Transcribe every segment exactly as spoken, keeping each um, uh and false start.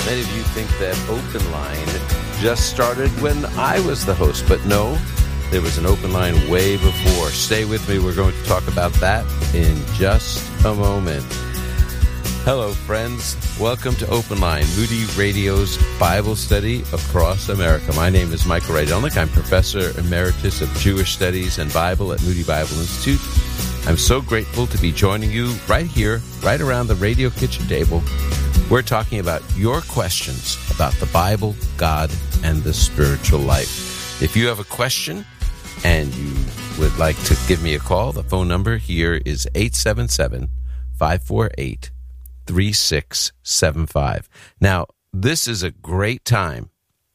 Many of you think that Open Line just started when I was the host, but no, there was an Open Line way before. Stay with me. We're going to talk about that in just a moment. Hello, friends. Welcome to Open Line, Moody Radio's Bible study across America. My name is Michael Rydelnik. I'm Professor Emeritus of Jewish Studies and Bible at Moody Bible Institute. I'm so grateful to be joining you right here, right around the radio kitchen table. We're talking about your questions about the Bible, God, and the spiritual life. If you have a question and you would like to give me a call, the phone number here is eight seven seven, five four eight, three six seven five. Now, this is a great time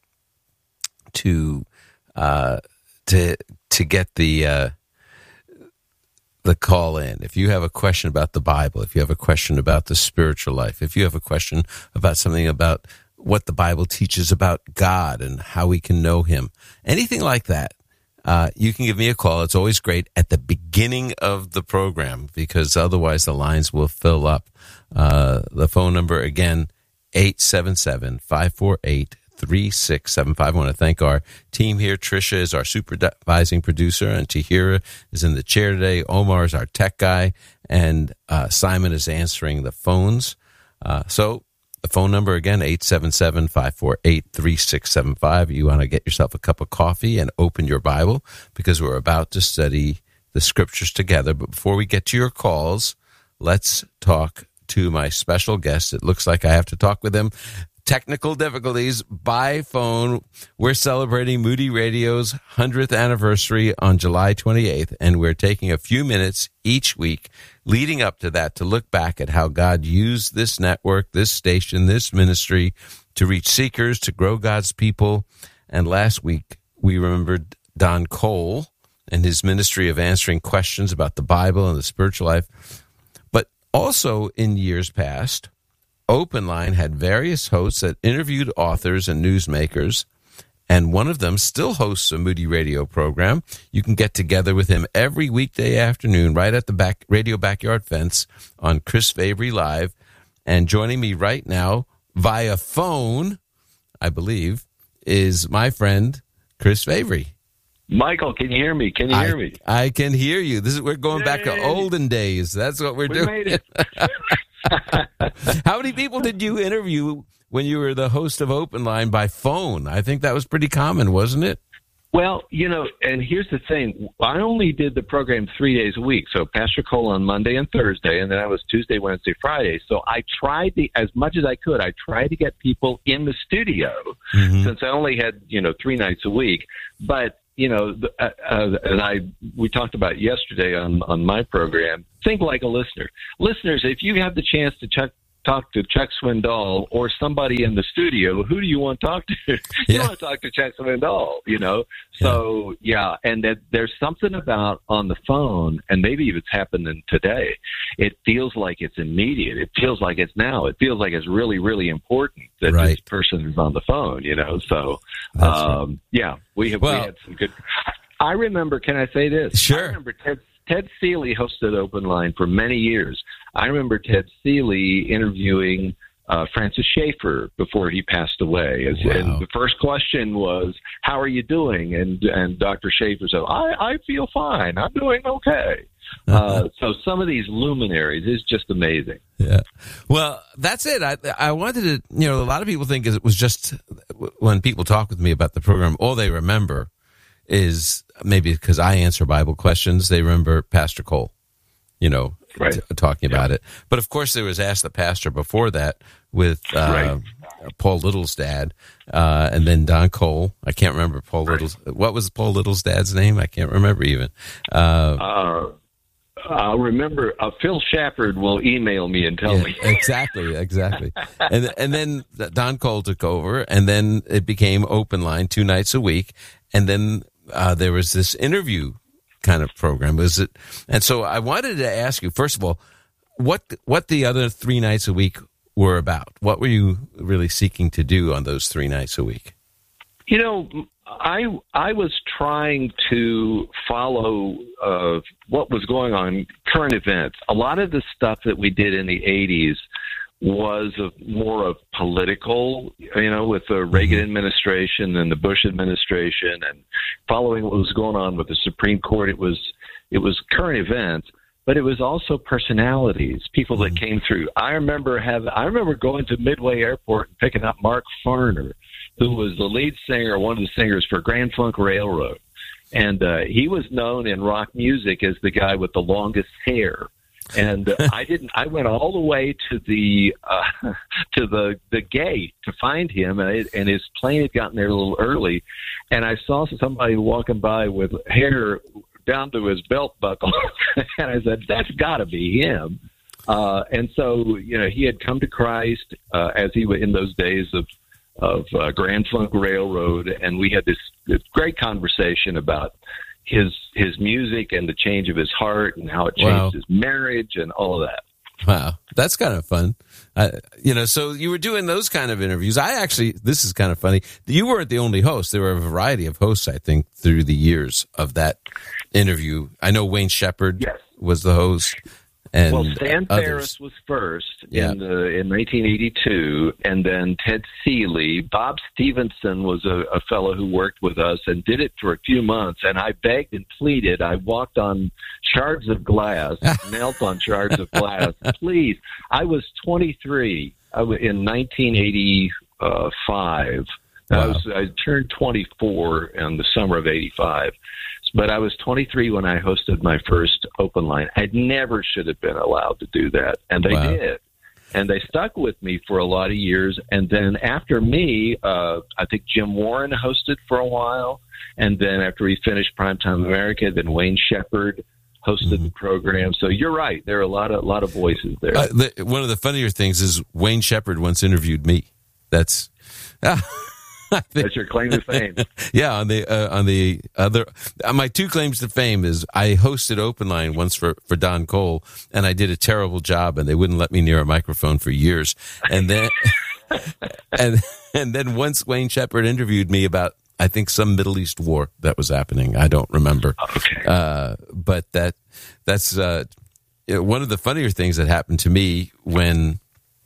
to uh, to to get the uh, the call in. If you have a question about the Bible, if you have a question about the spiritual life, if you have a question about something about what the Bible teaches about God and how we can know Him, anything like that, uh, you can give me a call. It's always great at the beginning of the program because otherwise the lines will fill up. Uh, the phone number, again, eight seven seven, five four eight, three six seven five. I want to thank our team here. Tricia is our supervising producer, and Tahira is in the chair today. Omar is our tech guy, and uh, Simon is answering the phones. Uh, so the phone number, again, eight seven seven, five four eight, three six seven five. You want to get yourself a cup of coffee and open your Bible because we're about to study the Scriptures together. But before we get to your calls, let's talk to my special guest. It looks like I have to talk with him. Technical difficulties by phone. We're celebrating Moody Radio's one hundredth anniversary on July twenty-eighth, and we're taking a few minutes each week leading up to that to look back at how God used this network, this station, this ministry to reach seekers, to grow God's people. And last week, we remembered Don Cole and his ministry of answering questions about the Bible and the spiritual life. But also in years past, Open Line had various hosts that interviewed authors and newsmakers, and one of them still hosts a Moody Radio program. You can get together with him every weekday afternoon right at the back radio backyard fence on Chris Fabry Live. And joining me right now via phone, I believe, is my friend Chris Fabry. Michael, can you hear me? Can you I, hear me? I can hear you. This is we're going Yay. back to olden days. That's what we're we doing. Made it. How many people did you interview when you were the host of Open Line by phone? I think that was pretty common, wasn't it? Well, you know, and here's the thing. I only did the program three days a week. So Pastor Cole on Monday and Thursday, and then I was Tuesday, Wednesday, Friday. So I tried to, as much as I could, I tried to get people in the studio mm-hmm. since I only had, you know, three nights a week. But you know, uh, uh, and I we talked about yesterday on, on my program, think like a listener. Listeners, if you have the chance to check, talk to Chuck Swindoll or somebody in the studio, who do you want to talk to? you yeah. want to talk to Chuck Swindoll, you know? So, yeah, yeah and that there's something about on the phone, and maybe it's happening today, it feels like it's immediate. It feels like it's now. It feels like it's really, really important that right. this person is on the phone, you know? So, um, right. yeah, we have well, we had some good... I remember, can I say this? Sure. I remember Ted Ted Seeley hosted Open Line for many years. I remember Ted Seeley interviewing uh, Francis Schaeffer before he passed away. As, wow. And the first question was, how are you doing? And and Doctor Schaeffer said, I, I feel fine. I'm doing okay. Uh, so some of these luminaries is just amazing. Yeah. Well, that's it. I I wanted to, you know, a lot of people think it was just when people talk with me about the program, all they remember is maybe because I answer Bible questions, they remember Pastor Cole, you know, right. t- talking about yeah. it. But of course, there was Ask the Pastor before that with uh, right. Paul Little's dad, uh, and then Don Cole. I can't remember Paul right. Little's. What was Paul Little's dad's name? I can't remember even. Uh, uh, I'll remember. Uh, Phil Shafford will email me and tell yeah, me. exactly, exactly. and and then Don Cole took over, and then it became Open Line two nights a week, and then. Uh, there was this interview kind of program, was it? And so I wanted to ask you, first of all, what what the other three nights a week were about. What were you really seeking to do on those three nights a week? You know, I I was trying to follow uh, what was going on, current events. A lot of the stuff that we did in the eighties was of more of political, you know, with the Reagan administration and the Bush administration, and following what was going on with the Supreme Court. It was it was current events, but it was also personalities, people that came through. I remember have I remember going to Midway Airport and picking up Mark Farner, who was the lead singer, one of the singers for Grand Funk Railroad, and uh, he was known in rock music as the guy with the longest hair. And uh, I didn't. I went all the way to the uh, to the the gate to find him, and, it, and his plane had gotten there a little early. And I saw somebody walking by with hair down to his belt buckle, and I said, "That's got to be him." Uh, and so, you know, he had come to Christ uh, as he was in those days of of uh, Grand Funk Railroad, and we had this, this great conversation about his his music and the change of his heart and how it changed wow. his marriage and all of that. Wow, that's kind of fun. Uh, you know, so you were doing those kind of interviews. I actually, this is kind of funny. You weren't the only host. There were a variety of hosts, I think, through the years of that interview. I know Wayne Shepherd yes. was the host. And well, Stan others. Ferris was first yeah. in the, in nineteen eighty-two, and then Ted Seeley. Bob Stevenson was a, a fellow who worked with us and did it for a few months, and I begged and pleaded. I walked on shards of glass, knelt on shards of glass. Please. I was twenty-three I was, in nineteen eighty-five. Wow. I, was, I turned twenty-four in the summer of eighty-five. But I was twenty-three when I hosted my first open line. I never should have been allowed to do that, and they wow. did. And they stuck with me for a lot of years. And then after me, uh, I think Jim Warren hosted for a while. And then after he finished Primetime America, then Wayne Shepherd hosted mm-hmm. the program. So you're right. There are a lot of, a lot of voices there. Uh, the, one of the funnier things is Wayne Shepherd once interviewed me. That's... Uh, That's your claim to fame. Yeah, on the uh, on the other, uh, my two claims to fame is I hosted Open Line once for, for Don Cole, and I did a terrible job, and they wouldn't let me near a microphone for years. And then, and and then once Wayne Shepherd interviewed me about, I think, some Middle East war that was happening. I don't remember. Okay. Uh, but that that's uh, you know, one of the funnier things that happened to me when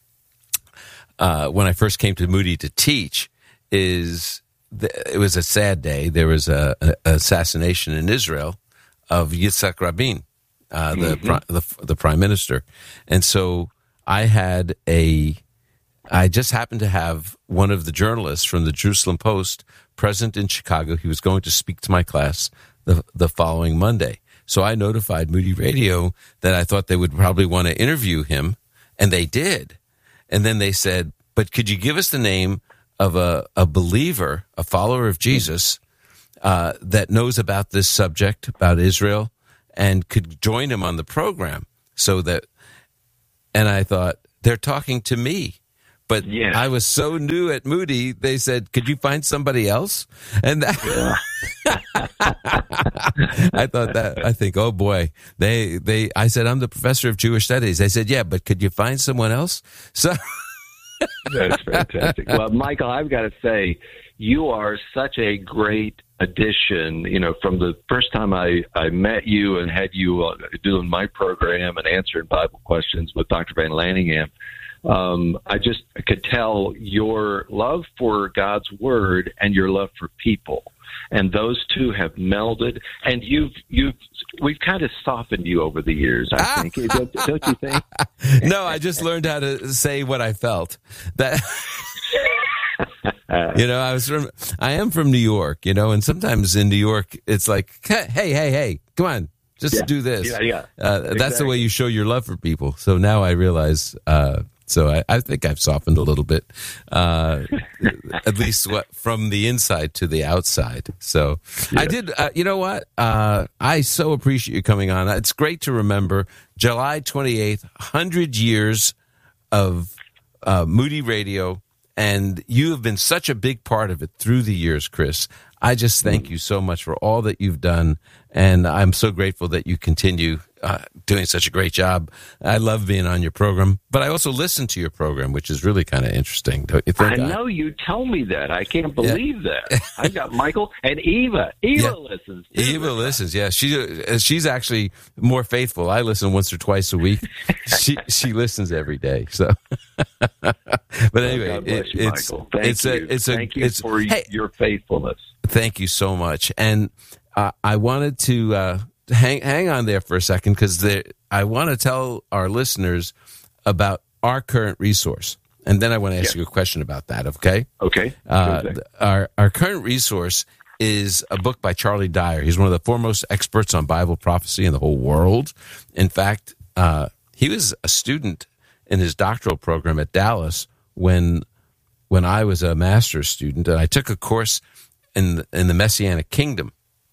uh, when I first came to Moody to teach. Is the, it was a sad day. There was a, a assassination in Israel of Yitzhak Rabin, uh, the, mm-hmm. pri- the the prime minister, and so I had a. I just happened to have one of the journalists from the Jerusalem Post present in Chicago. He was going to speak to my class the the following Monday, so I notified Moody Radio that I thought they would probably want to interview him, and they did, and then they said, "But could you give us the name of a, a believer, a follower of Jesus, uh, that knows about this subject, about Israel, and could join him on the program?" So that, and I thought, they're talking to me. But yeah. I was so new at Moody, they said, "Could you find somebody else?" And that, yeah. I thought that, I think, oh boy, they, they, I said, "I'm the professor of Jewish studies." They said, "Yeah, but could you find someone else?" So, that's fantastic. Well, Michael, I've got to say, you are such a great addition. You know, from the first time I, I met you and had you uh, doing my program and answering Bible questions with Doctor Van Lanningham, um, I just could tell your love for God's Word and your love for people. And those two have melded, and you've you've we've kind of softened you over the years. I think, don't, don't you think? No, I just learned how to say what I felt. That you know, I was from I am from New York, you know, and sometimes in New York it's like, hey, hey, hey, come on, just yeah. do this. Yeah, yeah. Uh, exactly. That's the way you show your love for people. So now I realize. Uh, So I, I think I've softened a little bit, uh, at least what from the inside to the outside. So yeah. I did. Uh, you know what? Uh, I so appreciate you coming on. It's great to remember July twenty-eighth, hundred years of uh, Moody Radio, and you have been such a big part of it through the years, Chris. I just thank you so much for all that you've done, and I'm so grateful that you continue uh, doing such a great job. I love being on your program, but I also listen to your program, which is really kind of interesting, don't you think? I know you tell me that. I can't believe yeah. that. I got Michael and Eva. Eva yeah. listens. Eva listens. Yeah, she she's actually more faithful. I listen once or twice a week. she she listens every day. So, but anyway, God bless it, you, it's Michael. Thank it's you. a it's thank a you it's for hey, your faithfulness. Thank you so much, and uh, I wanted to. Uh, Hang, hang on there for a second, because I want to tell our listeners about our current resource, and then I want to ask yeah. you a question about that. Okay? Okay. Uh, our our current resource is a book by Charlie Dyer. He's one of the foremost experts on Bible prophecy in the whole world. In fact, uh, he was a student in his doctoral program at Dallas when when I was a master's student, and I took a course in the, in the Messianic Kingdom.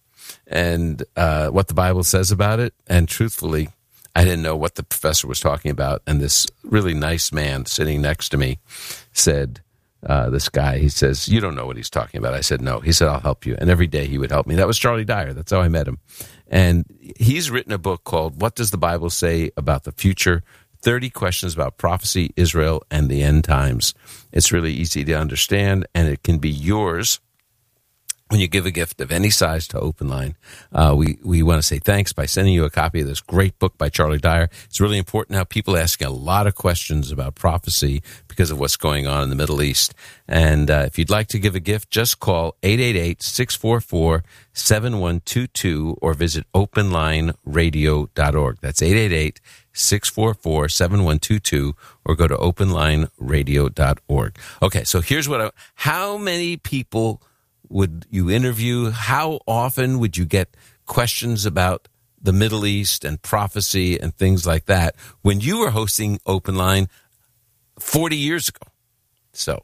And uh, what the Bible says about it. And truthfully, I didn't know what the professor was talking about. And this really nice man sitting next to me said, uh, this guy, he says, you don't know what he's talking about. I said, no. He said, I'll help you. And every day he would help me. That was Charlie Dyer. That's how I met him. And he's written a book called What Does the Bible Say About the Future? thirty Questions About Prophecy, Israel, and the End Times. It's really easy to understand, and it can be yours. When you give a gift of any size to Open Line, uh, we, we want to say thanks by sending you a copy of this great book by Charlie Dyer. It's really important now. People are asking a lot of questions about prophecy because of what's going on in the Middle East. And uh, if you'd like to give a gift, just call eight eight eight, six four four, seven one two two or visit open line radio dot org. That's eight eight eight, six four four, seven one two two or go to open line radio dot org. Okay, so here's what I... How many people would you interview? How often would you get questions about the Middle East and prophecy and things like that when you were hosting Open Line forty years ago? So,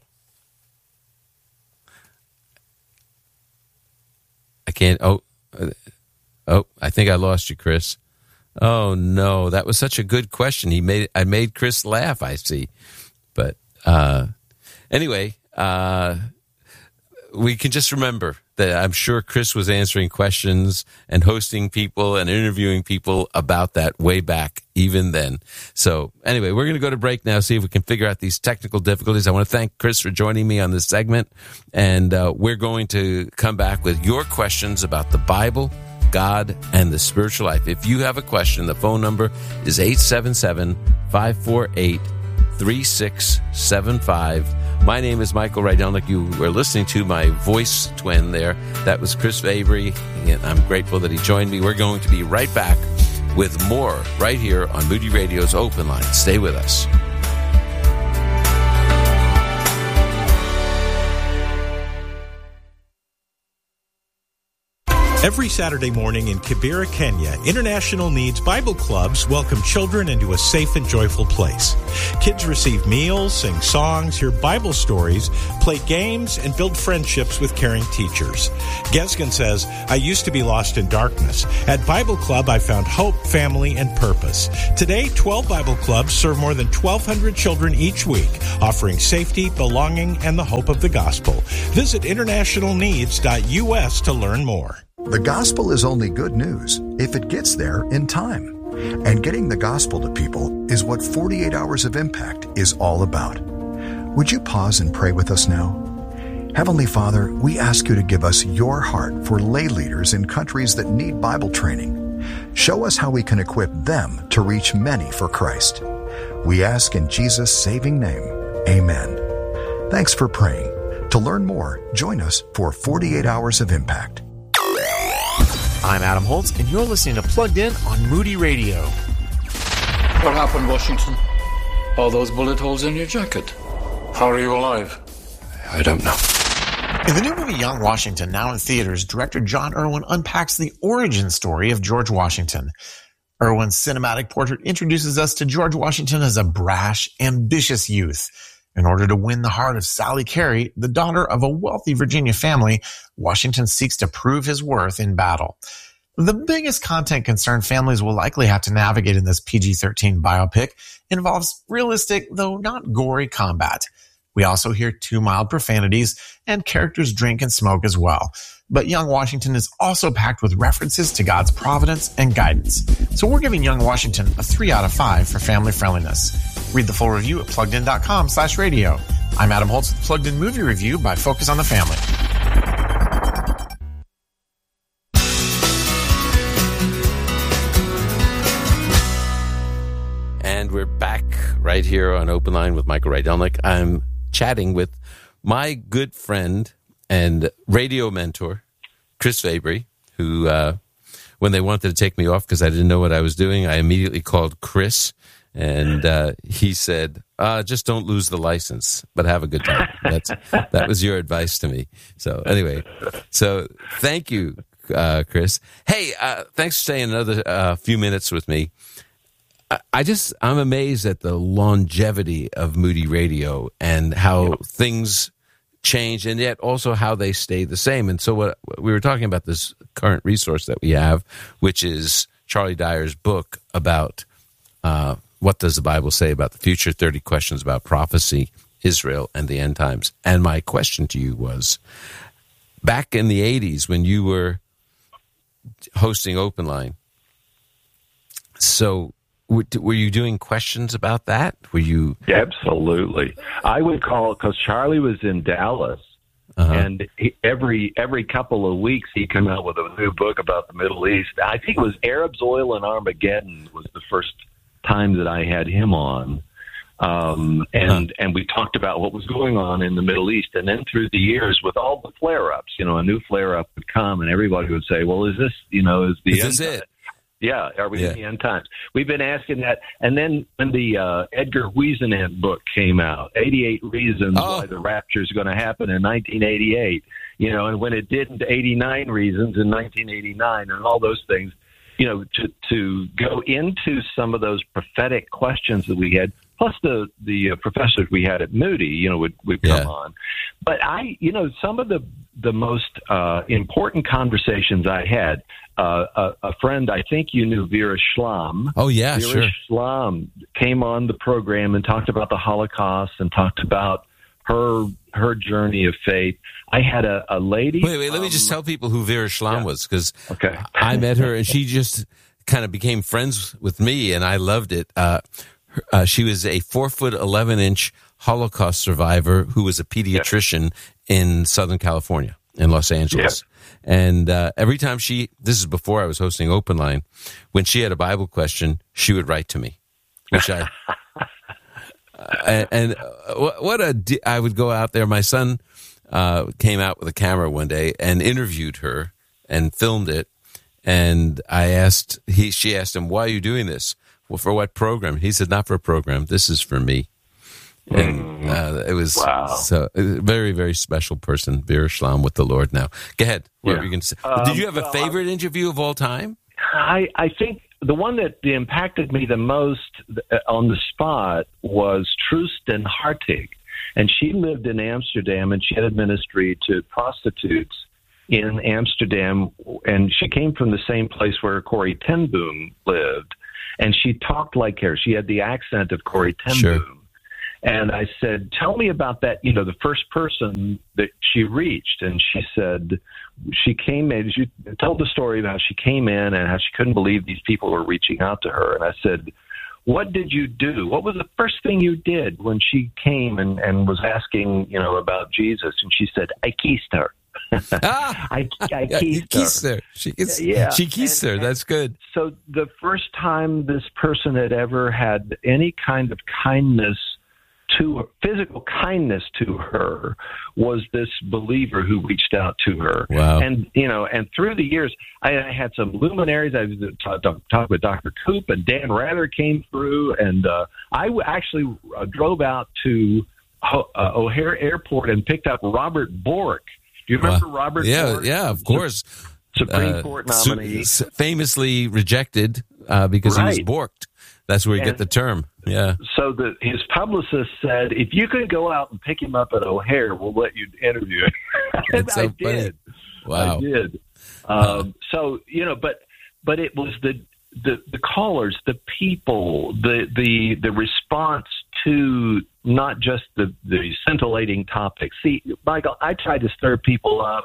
I can't, oh, oh, I think I lost you, Chris. Oh, no, that was such a good question. He made, I made Chris laugh, I see. But uh, anyway, uh, we can just remember that I'm sure Chris was answering questions and hosting people and interviewing people about that way back even then. So anyway, we're going to go to break now, see if we can figure out these technical difficulties. I want to thank Chris for joining me on this segment, and uh, we're going to come back with your questions about the Bible, God, and the spiritual life. If you have a question, the phone number is eight seven seven, five four eight, three six seven five. My name is Michael Rydelnik. You were listening to my voice twin there. That was Chris Avery, and I'm grateful that he joined me. We're going to be right back with more right here on Moody Radio's Open Line. Stay with us. Every Saturday morning in Kibera, Kenya, International Needs Bible Clubs welcome children into a safe and joyful place. Kids receive meals, sing songs, hear Bible stories, play games, and build friendships with caring teachers. Gesgen says, I used to be lost in darkness. At Bible Club, I found hope, family, and purpose. Today, twelve Bible Clubs serve more than twelve hundred children each week, offering safety, belonging, and the hope of the gospel. Visit international needs dot U S to learn more. The gospel is only good news if it gets there in time. And getting the gospel to people is what forty-eight Hours of Impact is all about. Would you pause and pray with us now? Heavenly Father, we ask you to give us your heart for lay leaders in countries that need Bible training. Show us how we can equip them to reach many for Christ. We ask in Jesus' saving name, amen. Thanks for praying. To learn more, join us for forty-eight Hours of Impact. I'm Adam Holtz, and you're listening to Plugged In on Moody Radio. What happened, Washington? All those bullet holes in your jacket. How are you alive? I don't know. In the new movie Young Washington, now in theaters, director John Irwin unpacks the origin story of George Washington. Irwin's cinematic portrait introduces us to George Washington as a brash, ambitious youth. In order to win the heart of Sally Carey, the daughter of a wealthy Virginia family, Washington seeks to prove his worth in battle. The biggest content concern families will likely have to navigate in this P G thirteen biopic involves realistic, though not gory, combat. We also hear two mild profanities, and characters drink and smoke as well. But Young Washington is also packed with references to God's providence and guidance. So we're giving Young Washington a three out of five for family friendliness. Read the full review at pluggedin.com slash radio. I'm Adam Holtz with Plugged In Movie Review by Focus on the Family. And we're back right here on Open Line with Michael Rydelnik. I'm chatting with my good friend and radio mentor, Chris Fabry, who, uh, when they wanted to take me off because I didn't know what I was doing, I immediately called Chris, and uh, he said, uh, just don't lose the license, but have a good time. That's, that was your advice to me. So anyway, so thank you, uh, Chris. Hey, uh, thanks for staying another uh, few minutes with me. I just, I'm amazed at the longevity of Moody Radio and how yep. things change, and yet also how they stay the same. And so what we were talking about, this current resource that we have, which is Charlie Dyer's book about uh, what does the Bible say about the future, thirty questions about prophecy, Israel, and the end times. And my question to you was, back in the eighties when you were hosting Open Line, so were you doing questions about that? Were you? Absolutely. I would call, because Charlie was in Dallas, uh-huh. and he, every every couple of weeks he'd come out with a new book about the Middle East. I think it was Arabs, Oil, and Armageddon was the first time that I had him on. Um, and huh. and we talked about what was going on in the Middle East. And then through the years, with all the flare-ups, you know, a new flare-up would come, and everybody would say, well, is this, you know, is the is end this it? Yeah, are we yeah. in the end times? We've been asking that. And then when the uh, Edgar Whisenant book came out, eighty-eight Reasons oh. Why the Rapture is going to happen in nineteen eighty-eight, you know, and when it didn't, eighty-nine Reasons in nineteen eighty-nine, and all those things, you know, to, to go into some of those prophetic questions that we had, plus the, the uh, professors we had at Moody, you know, would, would come yeah. on. But I, you know, some of the, the most uh, important conversations I had, Uh, a, a friend, I think you knew, Vera Schlamm. Oh, yeah, Vera sure. Schlamm came on the program and talked about the Holocaust and talked about her her journey of faith. I had a, a lady. Wait, wait, um, let me just tell people who Vera Schlamm yeah. was, because okay. I met her and she just kind of became friends with me, and I loved it. Uh, uh, she was a four foot eleven inch Holocaust survivor who was a pediatrician yeah. in Southern California, in Los Angeles. Yeah. And uh, every time she, this is before I was hosting Open Line, when she had a Bible question, she would write to me, which I, uh, and uh, what a, I would go out there. My son uh, came out with a camera one day and interviewed her and filmed it. And I asked, he, she asked him, why are you doing this? Well, for what program? He said, not for a program. This is for me. And uh, it was wow. so a very, very special person, Vera Schlamm, with the Lord now. Go ahead. What yeah. were you going to say? Um, Did you have a well, favorite I, interview of all time? I, I think the one that impacted me the most on the spot was Troosten Hartig. And she lived in Amsterdam, and she had a ministry to prostitutes in Amsterdam. And she came from the same place where Corrie ten Boom lived. And she talked like her. She had the accent of Corrie ten Sure. Boom. And I said, tell me about that, you know, the first person that she reached. And she said, she came in, she told the story about how she came in and how she couldn't believe these people were reaching out to her. And I said, what did you do? What was the first thing you did when she came and, and was asking, you know, about Jesus? And she said, I kissed her. ah, I, I yeah, kissed, kissed her. her. She kissed, yeah. she kissed and, her. That's good. So the first time this person had ever had any kind of kindness to her, physical kindness to her, was this believer who reached out to her. Wow. And, you know, and through the years, I, I had some luminaries. I talked talk with Doctor Coop, and Dan Rather came through, and uh, I w- actually uh, drove out to Ho- uh, O'Hare Airport and picked up Robert Bork. Do you remember wow. Robert yeah, Bork? Yeah, of course. Supreme uh, Court nominee. Su- famously rejected uh, because right. he was borked. That's where you and get the term. Yeah. So the, his publicist said, if you could go out and pick him up at O'Hare, we'll let you interview him. And so I funny. did. Wow. I did. Um, so, you know, but but it was the, the, the callers, the people, the, the, the response to not just the, the scintillating topics. See, Michael, I try to stir people up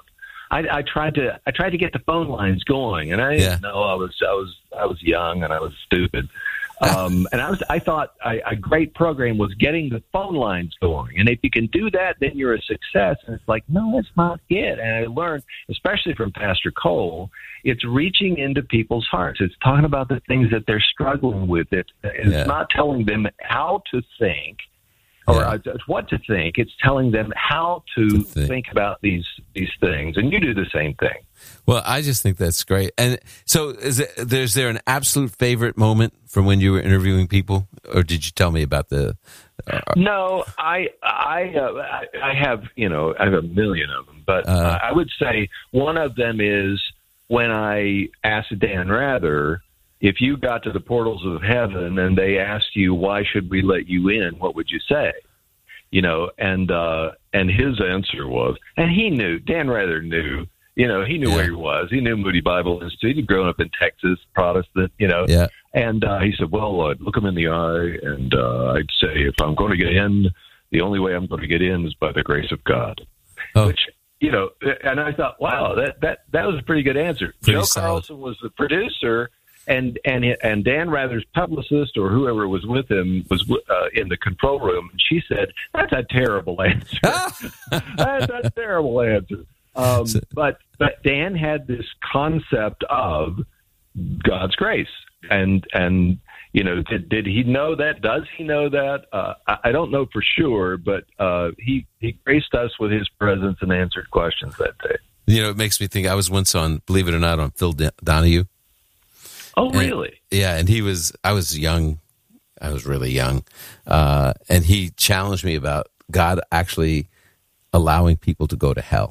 I, I tried to I tried to get the phone lines going, and I didn't Yeah. know I was I was I was young and I was stupid. Um, and I was I thought I, a great program was getting the phone lines going, and if you can do that, then you're a success. And it's like, no, that's not it. And I learned, especially from Pastor Cole, it's reaching into people's hearts. It's talking about the things that they're struggling with. It, it's Yeah. not telling them how to think or Yeah. uh, what to think. It's telling them how to, To think. think about these these things. And you do the same thing. Well, I just think that's great. And so, is it, there's there an absolute favorite moment from when you were interviewing people, or did you tell me about the? Uh, No, I I uh, I I have you know I have a million of them, but Uh. I would say one of them is when I asked Dan Rather, if you got to the portals of heaven and they asked you why should we let you in, what would you say? You know, and uh, and his answer was, and he knew, Dan Rather knew, you know, he knew Yeah. where he was. He knew Moody Bible Institute. He'd grown up in Texas, Protestant, you know. Yeah. And uh, he said, well, I'd look him in the eye, and uh, I'd say, if I'm going to get in, the only way I'm going to get in is by the grace of God. Oh. Which, you know, and I thought, wow, that that, that was a pretty good answer. Pretty Joe solid. Carlson was the producer, and and and Dan Rather's publicist or whoever was with him was uh, in the control room, and she said, that's a terrible answer. That's a terrible answer. Um, but but Dan had this concept of God's grace, and and you know, did did he know that? Does he know that? Uh, I, I don't know for sure, but uh, he he graced us with his presence and answered questions that day. You know, it makes me think. I was once on, believe it or not, on Phil Don- Donahue. Oh, And- really? Yeah, and he was. I was young. I was really young, uh, and he challenged me about God actually allowing people to go to hell,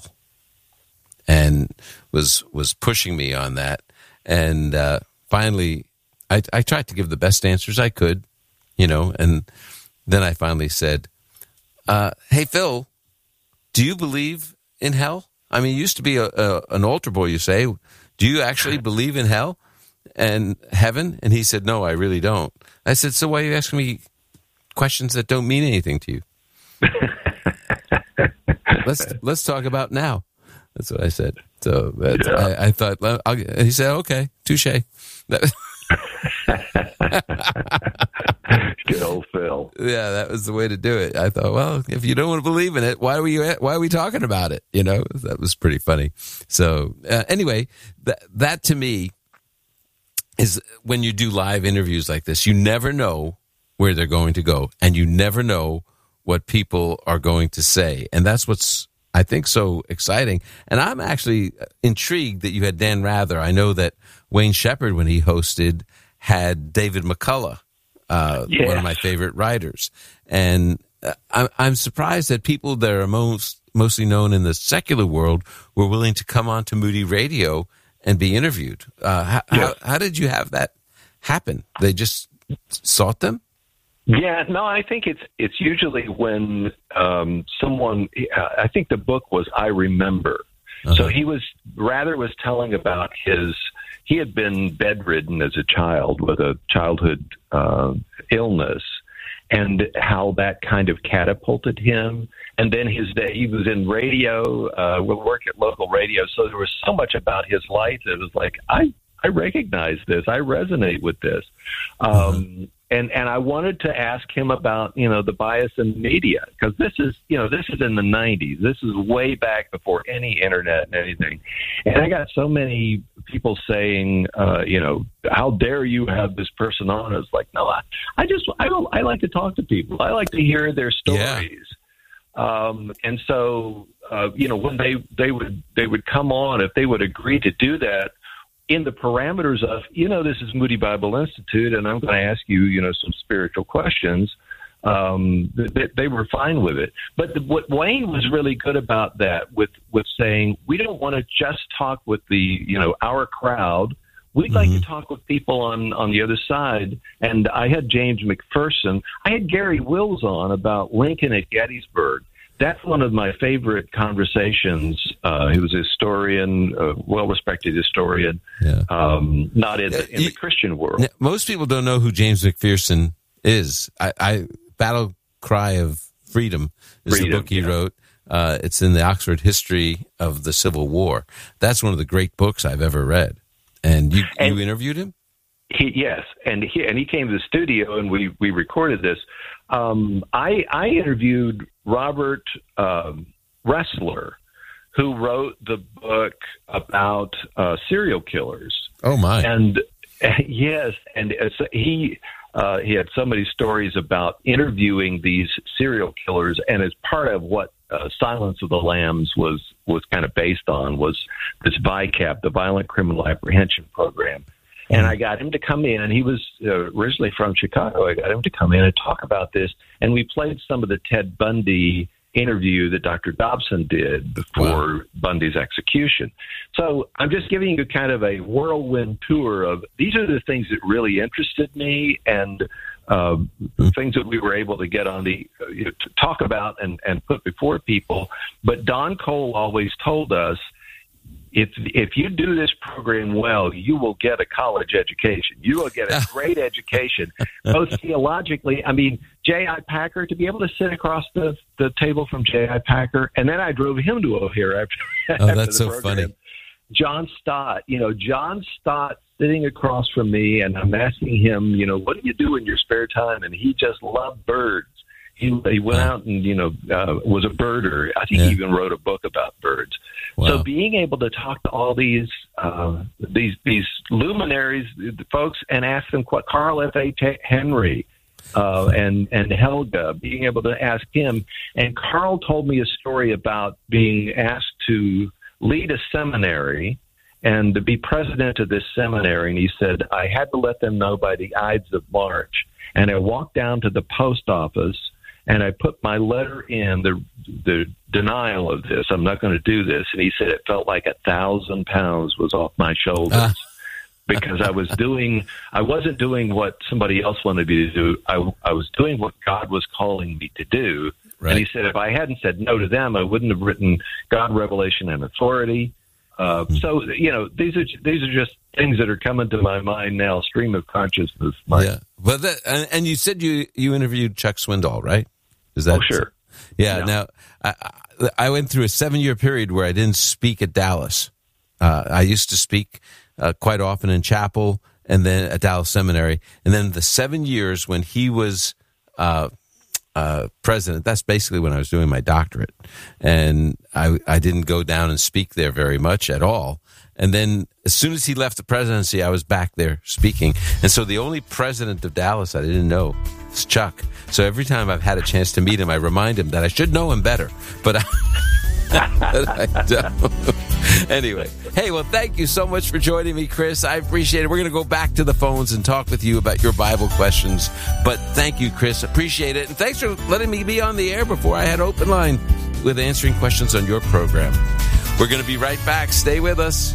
and was was pushing me on that. And uh, finally, I, I tried to give the best answers I could, you know. And then I finally said, uh, "Hey, Phil, do you believe in hell? I mean, you used to be a, a, an altar boy. You say, do you actually believe in hell and heaven?" And he said, "No, I really don't." I said, "So why are you asking me questions that don't mean anything to you? let's let's talk about now." That's what I said. So that's, Yeah. I, I thought, well, I'll, he said, "Okay, touche." That, Good old Phil. yeah, that was the way to do it. I thought, well, if you don't want to believe in it, why were you? Why are we talking about it? You know, that was pretty funny. So uh, anyway, that that to me is when you do live interviews like this, you never know where they're going to go, and you never know what people are going to say, and that's what's, I think, so exciting. And I'm actually intrigued that you had Dan Rather. I know that Wayne Shepherd, when he hosted, had David McCullough, uh, Yes. one of my favorite writers. And uh, I'm, I'm surprised that people that are most mostly known in the secular world were willing to come on to Moody Radio and be interviewed. Uh, how, Yes. how, how did you have that happen? They just sought them? Yeah, no, I think it's it's usually when um, someone. Uh, I think the book was I Remember. Uh-huh. So he was Rather was telling about his. He had been bedridden as a child with a childhood uh, illness, and how that kind of catapulted him. And then his day, he was in radio. Uh, would work at local radio, so there was so much about his life that was like I. I recognize this. I resonate with this. Um, Uh-huh. And and I wanted to ask him about, you know, the bias in media, because this is, you know, this is in the nineties. This is way back before any internet and anything. And I got so many people saying, uh, you know, how dare you have this person on? It's like, no, I, I just, I don't, I like to talk to people. I like to hear their stories. Yeah. Um, and so, uh, you know, when they, they would, they would come on, if they would agree to do that, in the parameters of, you know, this is Moody Bible Institute, and I'm going to ask you, you know, some spiritual questions. Um, they, they were fine with it. But the, what Wayne was really good about that with, with saying, we don't want to just talk with the, you know, our crowd. We'd mm-hmm. like to talk with people on, on the other side. And I had James McPherson. I had Gary Wills on about Lincoln at Gettysburg. That's one of my favorite conversations. Uh, he was a historian, a well-respected historian, yeah. um, not in, the, in the Christian world. Most people don't know who James McPherson is. I, I Battle Cry of Freedom is Freedom, the book he yeah. wrote. Uh, it's in the Oxford History of the Civil War. That's one of the great books I've ever read. And you, And- you interviewed him? He, yes, and he and he came to the studio, and we, we recorded this. Um, I I interviewed Robert um, Ressler, who wrote the book about uh, serial killers. Oh, my. And uh, yes, and uh, so he uh, he had so many stories about interviewing these serial killers, and as part of what uh, Silence of the Lambs was was kind of based on was this V I C A P, the Violent Criminal Apprehension Program. And I got him to come in, and he was uh, originally from Chicago. I got him to come in and talk about this, and we played some of the Ted Bundy interview that Doctor Dobson did before wow. Bundy's execution. So I'm just giving you kind of a whirlwind tour of these are the things that really interested me, and uh, things that we were able to get on the uh, you know, to talk about and, and put before people. But Don Cole always told us, If if you do this program well, you will get a college education. You will get a great education, both theologically. I mean, J I. Packer, to be able to sit across the, the table from J I. Packer, and then I drove him to O'Hare after, oh, after that's the so program. funny. John Stott, you know, John Stott sitting across from me, and I'm asking him, you know, what do you do in your spare time? And he just loved birds. He, he went out and, you know, uh, was a birder. I think yeah. he even wrote a book about birds. Wow. So being able to talk to all these uh, these these luminaries, the folks, and ask them what Carl F. A. Henry uh, and and Helga, being able to ask him. And Carl told me a story about being asked to lead a seminary and to be president of this seminary. And he said, I had to let them know by the Ides of March. And I walked down to the post office, and I put my letter in, the the denial of this. I'm not going to do this. And he said it felt like a thousand pounds was off my shoulders uh. because I was doing, I wasn't doing what somebody else wanted me to do. I, I was doing what God was calling me to do. Right. And he said, if I hadn't said no to them, I wouldn't have written God, Revelation, and Authority. Uh, mm. So, you know, these are these are just things that are coming to my mind now, stream of consciousness. My, yeah. But that, and, and you said you, you interviewed Chuck Swindoll, right? Is that oh, sure. Yeah. No. Now, I, I went through a seven-year period where I didn't speak at Dallas. Uh, I used to speak uh, quite often in chapel and then at Dallas Seminary. And then the seven years when he was uh, uh, president, that's basically when I was doing my doctorate. And I, I didn't go down and speak there very much at all. And then as soon as he left the presidency, I was back there speaking. And so the only president of Dallas I didn't know is Chuck. So every time I've had a chance to meet him, I remind him that I should know him better. But I, but I don't. Anyway, hey, well, thank you so much for joining me, Chris. I appreciate it. We're going to go back to the phones and talk with you about your Bible questions. But thank you, Chris. Appreciate it. And thanks for letting me be on the air before I had open line with answering questions on your program. We're going to be right back. Stay with us.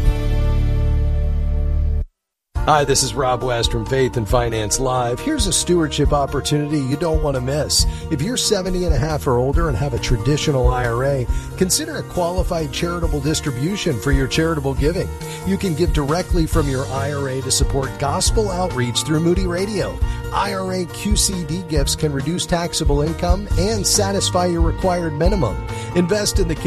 Hi, this is Rob West from Faith and Finance Live. Here's a stewardship opportunity you don't want to miss. If you're seventy and a half or older and have a traditional I R A, consider a qualified charitable distribution for your charitable giving. You can give directly from your I R A to support gospel outreach through Moody Radio. I R A Q C D gifts can reduce taxable income and satisfy your required minimum. Invest in the